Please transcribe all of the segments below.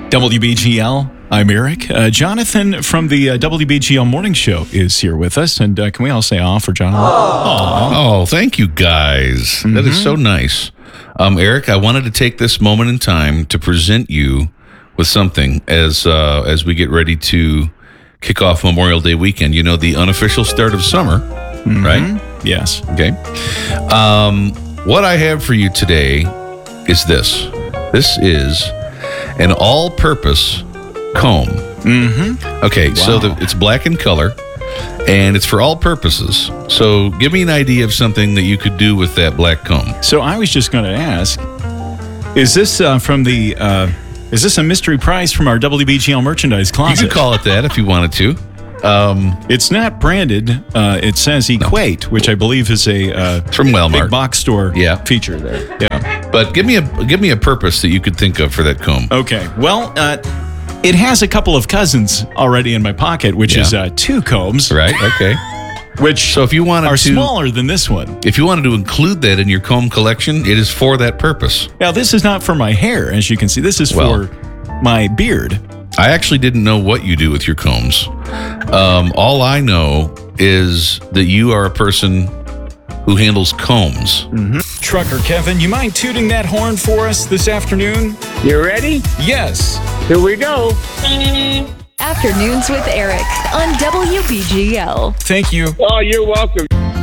WBGL, I'm Eric. Jonathan from the WBGL Morning Show is here with us. And can we all say aw for Jonathan? Oh, thank you guys. That is so nice. Eric, I wanted to take this moment in time to present you with something as we get ready to kick off Memorial Day weekend. You know, the unofficial start of summer, right? Yes. Okay. What I have for you today is this. This is an all-purpose comb. Okay, so it's black in color, and it's for all purposes. So give me an idea of something that you could do with that black comb. So I was just going to ask, is this is this a mystery prize from our WBGL merchandise closet? You could call it that if you wanted to. It's not branded. It says Equate, which I believe is a from Walmart big box store feature there. Yeah. But give me a purpose that you could think of for that comb. Okay. Well, it has a couple of cousins already in my pocket, which is two combs. Right. Okay. Which so if you wanted are smaller than this one. If you wanted to include that in your comb collection, it is for that purpose. Now, this is not for my hair, as you can see. This is for my beard. I actually didn't know what you do with your combs. All I know is that you are a person who handles combs. Trucker Kevin, you mind tooting that horn for us this afternoon? You ready? Yes. Here we go. Afternoons with Eric on WBGL. Thank you. Oh, you're welcome.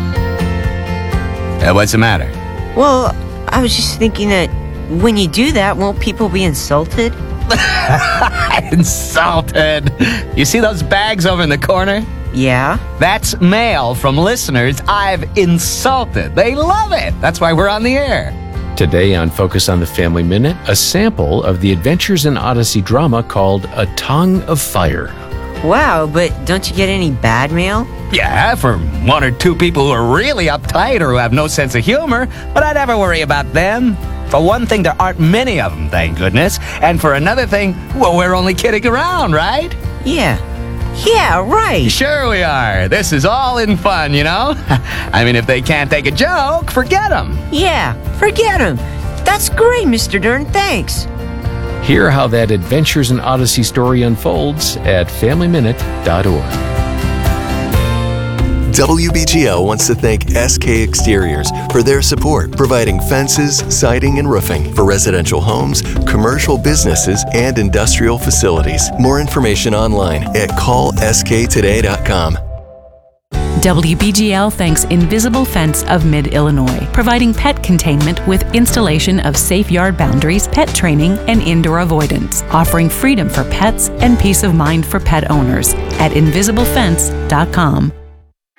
What's the matter? Well, I was just thinking that when you do that, won't people be insulted? Insulted. You see those bags over in the corner? Yeah. That's mail from listeners I've insulted. They love it. That's why we're on the air. Today on Focus on the Family Minute, a sample of the Adventures in Odyssey drama called A Tongue of Fire. Wow, but don't you get any bad mail? Yeah, for one or two people who are really uptight or who have no sense of humor, but I never worry about them. For one thing, there aren't many of them, thank goodness. And for another thing, well, we're only kidding around, right? Yeah, right. Sure we are. This is all in fun, you know? I mean, if they can't take a joke, forget them. Yeah, forget them. That's great, Mr. Dern. Thanks. Hear how that Adventures in Odyssey story unfolds at FamilyMinute.org. WBGL wants to thank SK Exteriors for their support, providing fences, siding, and roofing for residential homes, commercial businesses, and industrial facilities. More information online at callsktoday.com. WBGL thanks Invisible Fence of Mid-Illinois, providing pet containment with installation of safe yard boundaries, pet training, and indoor avoidance, offering freedom for pets and peace of mind for pet owners at invisiblefence.com.